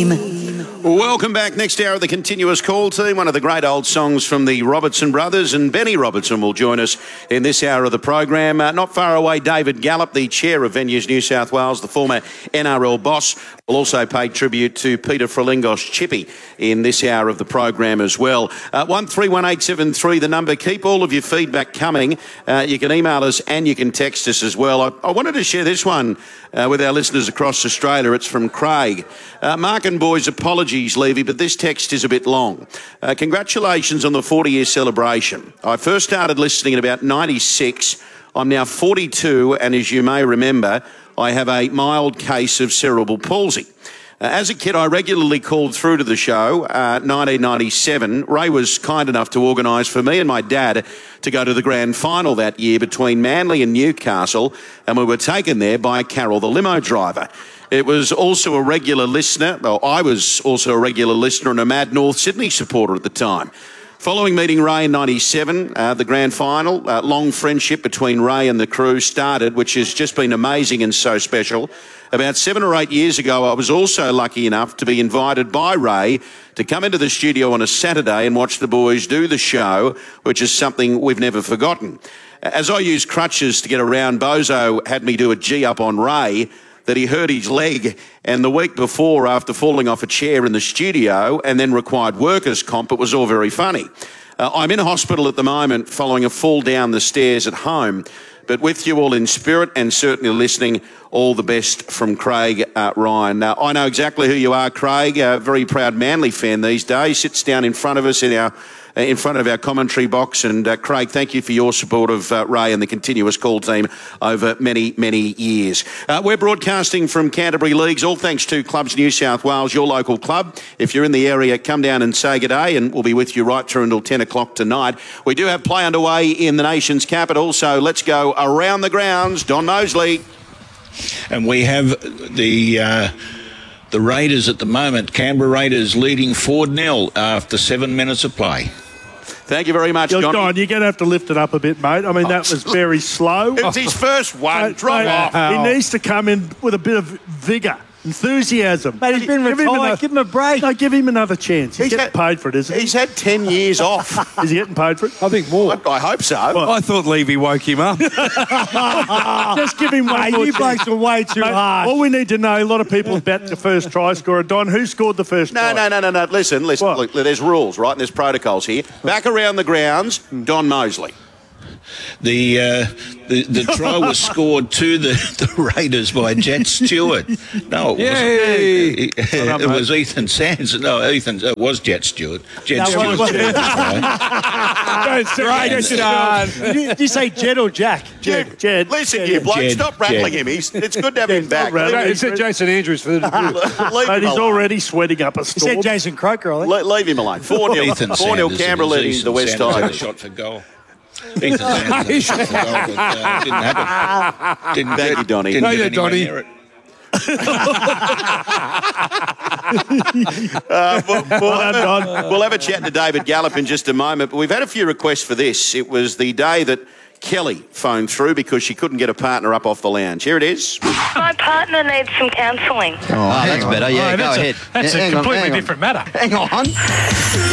team. Welcome back. Next hour of the Continuous Call Team, one of the great old songs from the Robertson brothers, and Benny Robertson will join us in this hour of the program. Not far away, David Gallop, the chair of Venues New South Wales, the former NRL boss, will also pay tribute to Peter Frelingos Chippy in this hour of the program as well. 131873, the number. Keep all of your feedback coming. You can email us and you can text us as well. I wanted to share this one with our listeners across Australia. It's from Craig. Mark and boys, apologies, Levy, but this text is a bit long. Congratulations on the 40-year celebration. I first started listening in about 96. I'm now 42, and as you may remember, I have a mild case of cerebral palsy. As a kid, I regularly called through to the show. 1997, Ray was kind enough to organise for me and my dad to go to the grand final that year between Manly and Newcastle, and we were taken there by Carol, the limo driver. It was also a regular listener. Well, I was also a regular listener and a mad North Sydney supporter at the time. Following meeting Ray in 97, the grand final, long friendship between Ray and the crew started, which has just been amazing and so special. About 7 or 8 years ago, I was also lucky enough to be invited by Ray to come into the studio on a Saturday and watch the boys do the show, which is something we've never forgotten. As I used crutches to get around, Bozo had me do a G-up on Ray that he hurt his leg, and the week before, after falling off a chair in the studio and then required workers' comp, it was all very funny. I'm in hospital at the moment following a fall down the stairs at home, but with you all in spirit and certainly listening, all the best from Craig Ryan. Now, I know exactly who you are, Craig, a very proud Manly fan these days, sits down in front of us in front of our commentary box. And Craig, thank you for your support of Ray and the Continuous Call Team over many, many years. We're broadcasting from Canterbury Leagues, all thanks to Clubs New South Wales, your local club. If you're in the area, come down and say good day, and we'll be with you right through until 10 o'clock tonight. We do have play underway in the nation's capital, so let's go around the grounds. Don Mosley. And we have the Raiders at the moment. Canberra Raiders leading 4-0 after 7 minutes of play. Thank you very much, Don. Don, you're going to have to lift it up a bit, mate. I mean, that was very slow. It's his first one. Drop off. He needs to come in with a bit of vigour, enthusiasm. Mate, he's been retired. Give him a break. No, give him another chance. He's getting paid for it, isn't he? He's had 10 years off. Is he getting paid for it? I think more. I hope so. Well, I thought Levy woke him up. Just give him one more You chance. blokes are way too hard. All we need to know, a lot of people bet the first try scorer. Don, who scored the first try? No. Listen. What? Look, there's rules, right? And there's protocols here. Back around the grounds, Don Mosley. The try was scored to the Raiders by Jet Stewart. No, it wasn't. It was Ethan Sands. No, it was Jet Stewart. Jet Stewart. Great start. Did you say Jed or Jack? Jed. Listen, you bloke, stop rattling him. It's good to have him back. It said Jason Andrews for the debut. But he's already sweating up a He storm. said Jason Croker, I think. Leave him alone. 4-0 Canberra leading the West Tigers. Shot for goal. Ethan Sands shot for goal, but didn't have it. Thank you, Donny. Didn't get anywhere Donny. near it. We'll have a chat to David Gallop in just a moment, but we've had a few requests for this. It was the day that Kelly phoned through because she couldn't get a partner up off the lounge. Here it is. My partner needs some counselling. Oh, that's better. Yeah, go ahead. That's a completely different matter. Hang on.